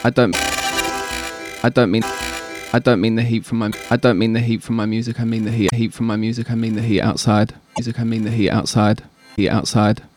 I don't I don't mean I don't mean the heat from my I don't mean the heat from my music. I mean the heat from my music. I mean the heat outside. Music. I mean the heat outside. Heat outside.